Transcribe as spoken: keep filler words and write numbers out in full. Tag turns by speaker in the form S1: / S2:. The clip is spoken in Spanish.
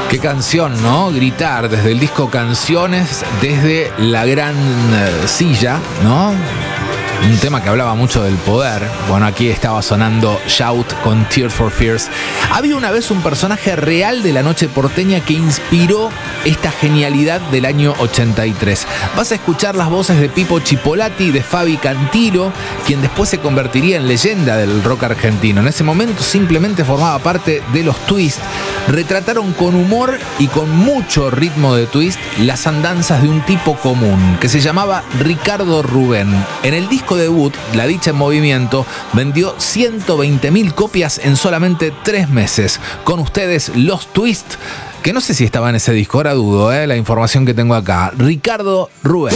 S1: Qué canción, ¿no? Gritar desde el disco Canciones, desde la gran eh, silla, ¿no? Un tema que hablaba mucho del poder. Bueno, aquí estaba sonando Shout con Tears for Fears. Había una vez un personaje real de la noche porteña que inspiró esta genialidad del año ochenta y tres. Vas a escuchar las voces de Pipo Chipolati y de Fabi Cantilo, quien después se convertiría en leyenda del rock argentino. En ese momento simplemente formaba parte de los Twist. Retrataron con humor y con mucho ritmo de twist las andanzas de un tipo común que se llamaba Ricardo Rubén. En el disco debut, La Dicha en Movimiento, vendió ciento veinte mil copias en solamente tres meses. Con ustedes, los Twist, que no sé si estaba en ese disco, ahora dudo, ¿eh? La información que tengo acá. Ricardo Rubén.